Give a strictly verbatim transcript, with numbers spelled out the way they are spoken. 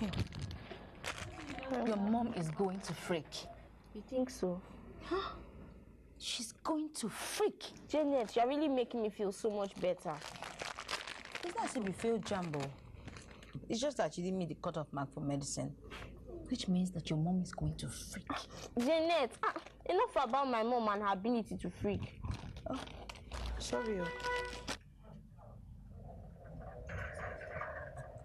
Your mom is going to freak. You think so? Huh? She's going to freak. Janet, you're really making me feel so much better. It's not as if you feel jumbo. It's just that you didn't meet the cutoff mark for medicine. Which means that your mom is going to freak. Janet, ah, enough about my mom and her ability to freak. Oh, sorry.